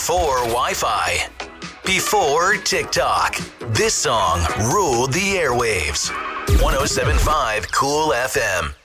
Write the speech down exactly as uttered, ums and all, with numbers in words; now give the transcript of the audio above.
before Wi-Fi, before TikTok. This song ruled the airwaves. one oh seven point five Cool F M.